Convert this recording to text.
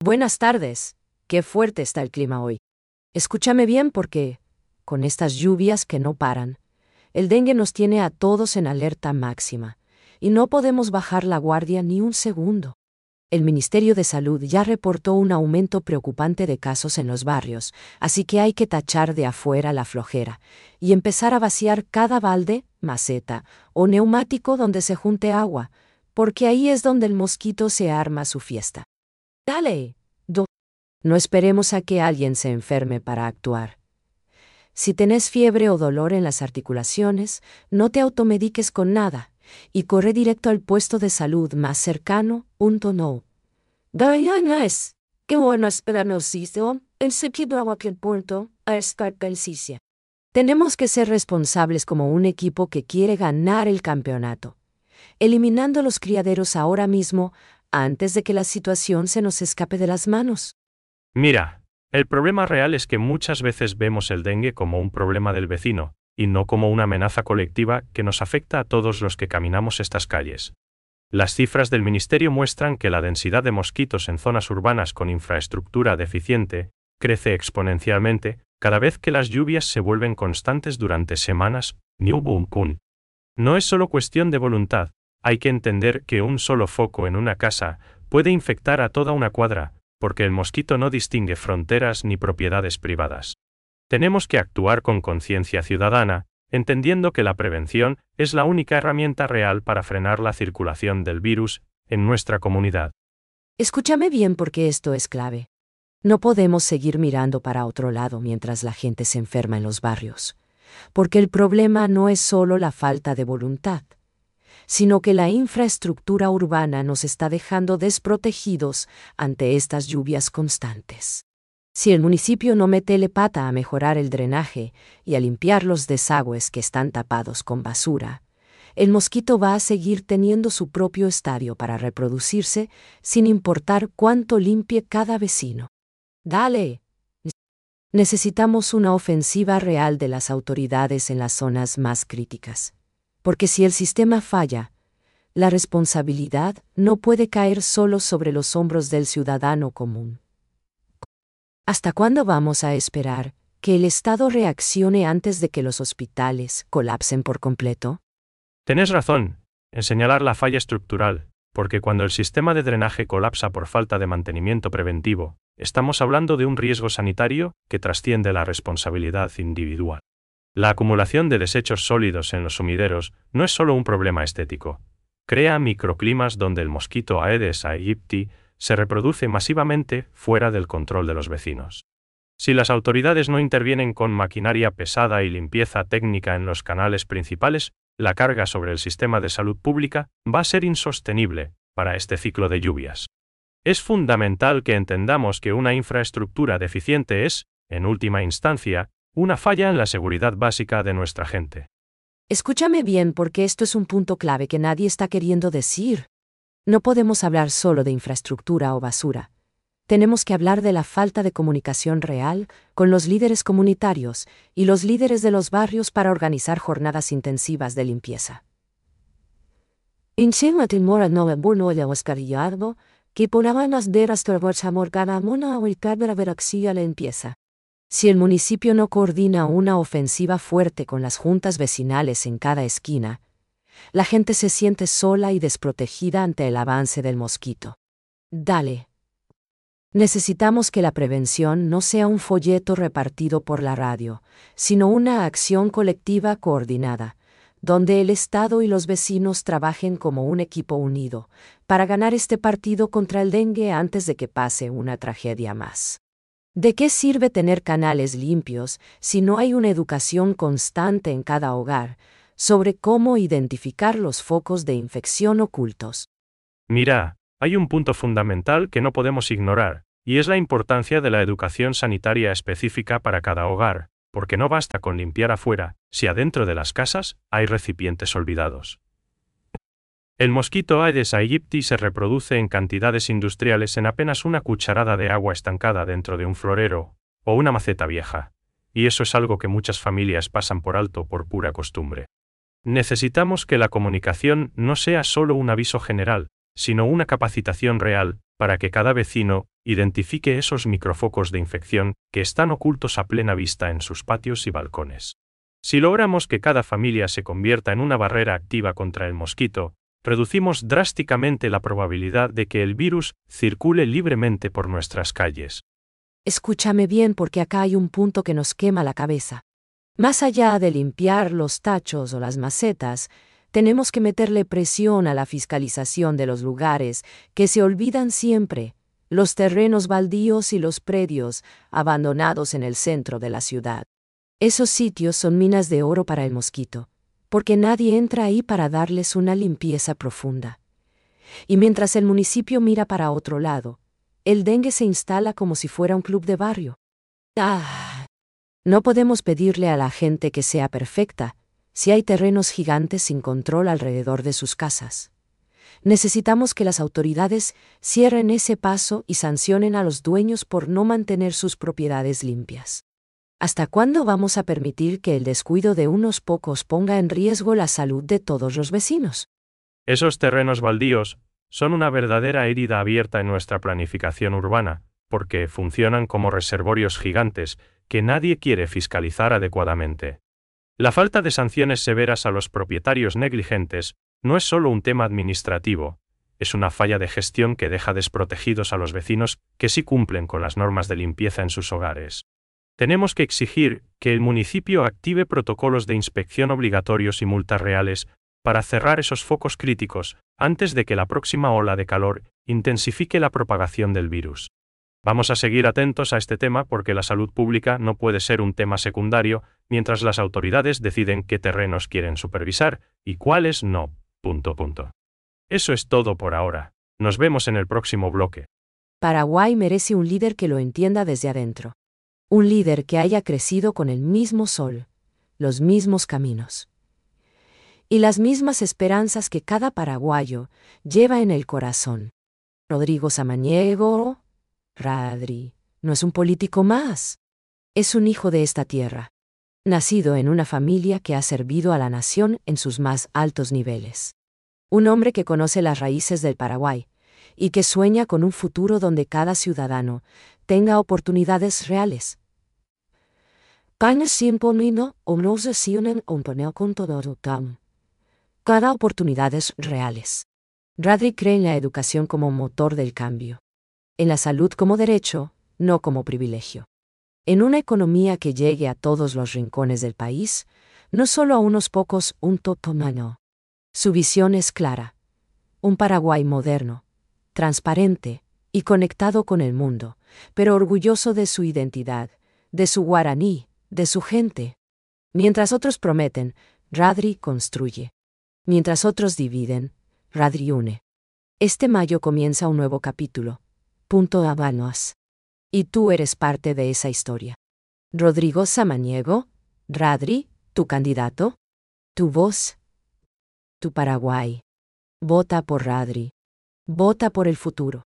Buenas tardes. Qué fuerte está el clima hoy. Escúchame bien porque, con estas lluvias que no paran, el dengue nos tiene a todos en alerta máxima, y no podemos bajar la guardia ni un segundo. El Ministerio de Salud ya reportó un aumento preocupante de casos en los barrios, así que hay que tachar de afuera la flojera y empezar a vaciar cada balde, maceta o neumático donde se junte agua, porque ahí es donde el mosquito se arma su fiesta. Dale. No esperemos a que alguien se enferme para actuar. Si tenés fiebre o dolor en las articulaciones, no te automediques con nada y corre directo al puesto de salud más cercano. No. Ganas. Qué bueno esperarnos, el sequito agua que punto a escarcalcicia. Tenemos que ser responsables como un equipo que quiere ganar el campeonato, eliminando los criaderos ahora mismo antes de que la situación se nos escape de las manos. Mira, el problema real es que muchas veces vemos el dengue como un problema del vecino, y no como una amenaza colectiva que nos afecta a todos los que caminamos estas calles. Las cifras del Ministerio muestran que la densidad de mosquitos en zonas urbanas con infraestructura deficiente crece exponencialmente cada vez que las lluvias se vuelven constantes durante semanas. No es solo cuestión de voluntad, hay que entender que un solo foco en una casa puede infectar a toda una cuadra, porque el mosquito no distingue fronteras ni propiedades privadas. Tenemos que actuar con conciencia ciudadana, entendiendo que la prevención es la única herramienta real para frenar la circulación del virus en nuestra comunidad. Escúchame bien porque esto es clave. No podemos seguir mirando para otro lado mientras la gente se enferma en los barrios, porque el problema no es solo la falta de voluntad, sino que la infraestructura urbana nos está dejando desprotegidos ante estas lluvias constantes. Si el municipio no mete pata a mejorar el drenaje y a limpiar los desagües que están tapados con basura, el mosquito va a seguir teniendo su propio estadio para reproducirse sin importar cuánto limpie cada vecino. Dale. Necesitamos una ofensiva real de las autoridades en las zonas más críticas. Porque si el sistema falla, la responsabilidad no puede caer solo sobre los hombros del ciudadano común. ¿Hasta cuándo vamos a esperar que el Estado reaccione antes de que los hospitales colapsen por completo? Tenés razón en señalar la falla estructural, porque cuando el sistema de drenaje colapsa por falta de mantenimiento preventivo, estamos hablando de un riesgo sanitario que trasciende la responsabilidad individual. La acumulación de desechos sólidos en los sumideros no es solo un problema estético. Crea microclimas donde el mosquito Aedes aegypti se reproduce masivamente fuera del control de los vecinos. Si las autoridades no intervienen con maquinaria pesada y limpieza técnica en los canales principales, la carga sobre el sistema de salud pública va a ser insostenible para este ciclo de lluvias. Es fundamental que entendamos que una infraestructura deficiente es, en última instancia, una falla en la seguridad básica de nuestra gente. Escúchame bien porque esto es un punto clave que nadie está queriendo decir. No podemos hablar solo de infraestructura o basura. Tenemos que hablar de la falta de comunicación real con los líderes comunitarios y los líderes de los barrios para organizar jornadas intensivas de limpieza. Si el municipio no coordina una ofensiva fuerte con las juntas vecinales en cada esquina, la gente se siente sola y desprotegida ante el avance del mosquito. Dale. Necesitamos que la prevención no sea un folleto repartido por la radio, sino una acción colectiva coordinada, donde el Estado y los vecinos trabajen como un equipo unido para ganar este partido contra el dengue antes de que pase una tragedia más. ¿De qué sirve tener canales limpios si no hay una educación constante en cada hogar sobre cómo identificar los focos de infección ocultos? Mira, hay un punto fundamental que no podemos ignorar, y es la importancia de la educación sanitaria específica para cada hogar, porque no basta con limpiar afuera, si adentro de las casas hay recipientes olvidados. El mosquito Aedes aegypti se reproduce en cantidades industriales en apenas una cucharada de agua estancada dentro de un florero o una maceta vieja, y eso es algo que muchas familias pasan por alto por pura costumbre. Necesitamos que la comunicación no sea solo un aviso general, sino una capacitación real, para que cada vecino identifique esos microfocos de infección que están ocultos a plena vista en sus patios y balcones. Si logramos que cada familia se convierta en una barrera activa contra el mosquito, reducimos drásticamente la probabilidad de que el virus circule libremente por nuestras calles. Escúchame bien porque acá hay un punto que nos quema la cabeza. Más allá de limpiar los tachos o las macetas, tenemos que meterle presión a la fiscalización de los lugares que se olvidan siempre, los terrenos baldíos y los predios abandonados en el centro de la ciudad. Esos sitios son minas de oro para el mosquito, porque nadie entra ahí para darles una limpieza profunda. Y mientras el municipio mira para otro lado, el dengue se instala como si fuera un club de barrio. No podemos pedirle a la gente que sea perfecta si hay terrenos gigantes sin control alrededor de sus casas. Necesitamos que las autoridades cierren ese paso y sancionen a los dueños por no mantener sus propiedades limpias. ¿Hasta cuándo vamos a permitir que el descuido de unos pocos ponga en riesgo la salud de todos los vecinos? Esos terrenos baldíos son una verdadera herida abierta en nuestra planificación urbana, porque funcionan como reservorios gigantes que nadie quiere fiscalizar adecuadamente. La falta de sanciones severas a los propietarios negligentes no es solo un tema administrativo, es una falla de gestión que deja desprotegidos a los vecinos que sí cumplen con las normas de limpieza en sus hogares. Tenemos que exigir que el municipio active protocolos de inspección obligatorios y multas reales para cerrar esos focos críticos antes de que la próxima ola de calor intensifique la propagación del virus. Vamos a seguir atentos a este tema porque la salud pública no puede ser un tema secundario mientras las autoridades deciden qué terrenos quieren supervisar y cuáles no. Eso es todo por ahora. Nos vemos en el próximo bloque. Paraguay merece un líder que lo entienda desde adentro. Un líder que haya crecido con el mismo sol, los mismos caminos y las mismas esperanzas que cada paraguayo lleva en el corazón. Rodrigo Samaniego, Radri, no es un político más. Es un hijo de esta tierra, nacido en una familia que ha servido a la nación en sus más altos niveles. Un hombre que conoce las raíces del Paraguay y que sueña con un futuro donde cada ciudadano tenga oportunidades reales. Cada oportunidades reales. Radri cree en la educación como motor del cambio. En la salud como derecho, no como privilegio. En una economía que llegue a todos los rincones del país, no solo a unos pocos, un totomano. Su visión es clara. Un Paraguay moderno, transparente y conectado con el mundo, pero orgulloso de su identidad, de su guaraní, de su gente. Mientras otros prometen, Radri construye. Mientras otros dividen, Radri une. Este mayo comienza un nuevo capítulo. Habanos. Y tú eres parte de esa historia. Rodrigo Samaniego, Radri, tu candidato, tu voz, tu Paraguay. Vota por Radri. Vota por el futuro.